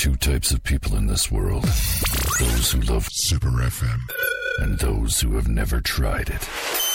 two types of people in this world. Those who love Super FM and those who have never tried it.